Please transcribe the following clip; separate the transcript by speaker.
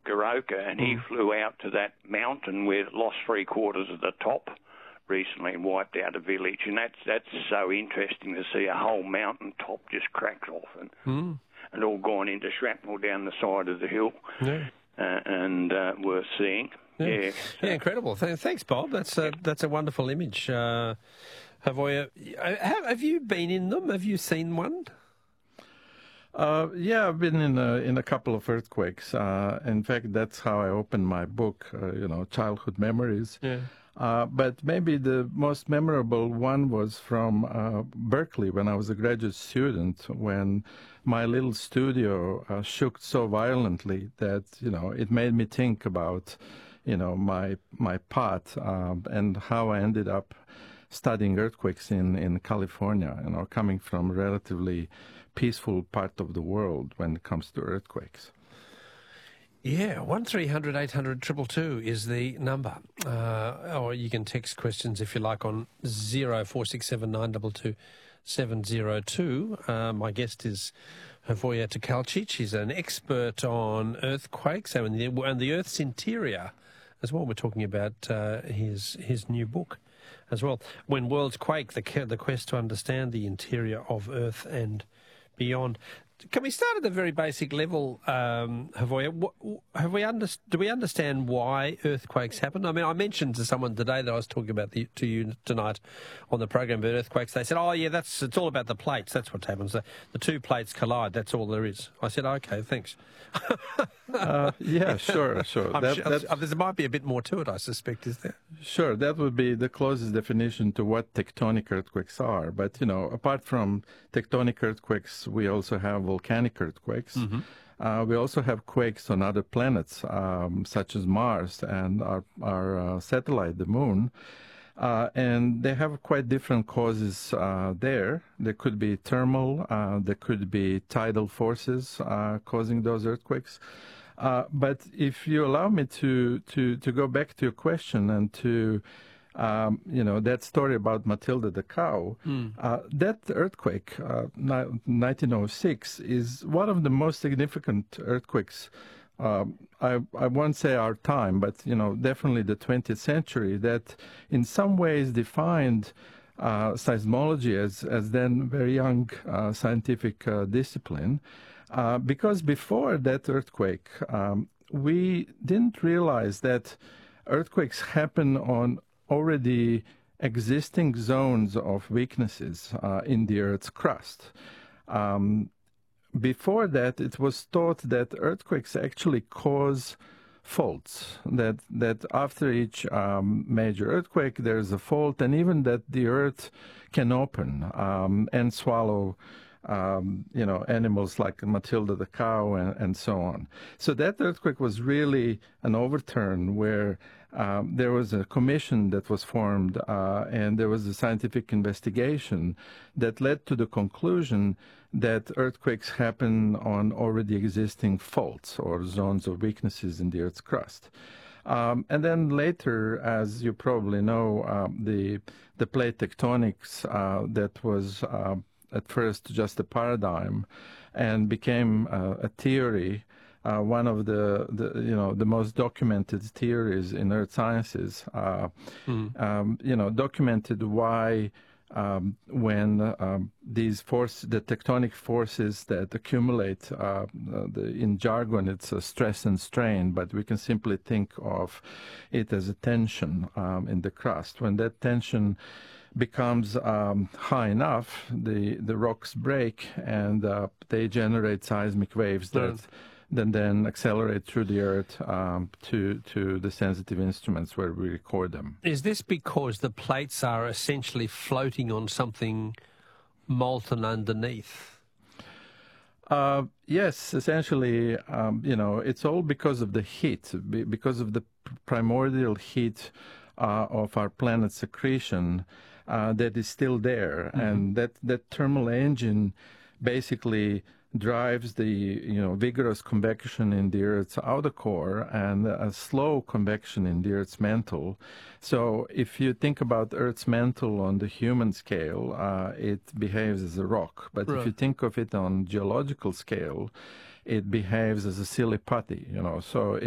Speaker 1: Goroka, and he flew out to that mountain where it lost 3/4 of the top recently and wiped out a village. And that's so interesting to see a whole mountain top just cracked off and all gone into shrapnel down the side of the hill.
Speaker 2: Yeah.
Speaker 1: And worth seeing. Yeah,
Speaker 2: incredible. Thanks, Bob. That's a wonderful image. Have you been in them? Have you seen one?
Speaker 3: Yeah, I've been in a couple of earthquakes. In fact, that's how I opened my book, Childhood Memories.
Speaker 2: Yeah.
Speaker 3: But maybe the most memorable one was from Berkeley when I was a graduate student, when my little studio shook so violently that, it made me think about, my path and how I ended up studying earthquakes in California, coming from a relatively peaceful part of the world when it comes to earthquakes.
Speaker 2: Yeah, 1300 800 222 is the number. Or you can text questions if you like on 0467 922 702. My guest is Hrvoje Tkalčić. He's an expert on earthquakes and the Earth's interior as well. We're talking about his new book as well. When Worlds Quake, the quest to understand the interior of Earth and beyond. Can we start at a very basic level, Hrvoje? Do we understand why earthquakes happen? I mean, I mentioned to someone today that I was talking about to you tonight on the program about earthquakes. They said, "Oh, yeah, it's all about the plates. That's what happens. The two plates collide. That's all there is." I said, "Okay, thanks."
Speaker 3: Yeah, sure.
Speaker 2: There might be a bit more to it, I suspect, is there?
Speaker 3: Sure, that would be the closest definition to what tectonic earthquakes are. But, apart from tectonic earthquakes, we also have volcanic earthquakes. We also have quakes on other planets, such as Mars and our satellite, the Moon. And they have quite different causes there. There could be thermal, there could be tidal forces causing those earthquakes. But if you allow me to go back to your question and to that story about Matilda the cow, that earthquake, 1906, is one of the most significant earthquakes. I won't say our time, but definitely the 20th century, that in some ways defined seismology as then very young scientific discipline, because before that earthquake, we didn't realize that earthquakes happen on already existing zones of weaknesses in the Earth's crust. Before that, it was thought that earthquakes actually cause faults, that after each major earthquake there's a fault, and even that the Earth can open and swallow animals like Matilda the cow and so on. So that earthquake was really an overturn where there was a commission that was formed and there was a scientific investigation that led to the conclusion that earthquakes happen on already existing faults or zones of weaknesses in the Earth's crust. And then later, as you probably know, the plate tectonics that was at first just a paradigm and became a theory, one of the most documented theories in earth sciences, documented why when these forces, the tectonic forces that accumulate, in jargon it's a stress and strain, but we can simply think of it as a tension in the crust. When that tension becomes high enough, the rocks break and they generate seismic waves that then accelerate through the Earth to the sensitive instruments where we record them.
Speaker 2: Is this because the plates are essentially floating on something molten underneath?
Speaker 3: Yes, essentially, it's all because of the heat, because of the primordial heat of our planet's accretion that is still there. And that thermal engine basically drives the vigorous convection in the Earth's outer core and a slow convection in the Earth's mantle. So if you think about Earth's mantle on the human scale, it behaves as a rock. But if you think of it on geological scale, it behaves as a silly putty, So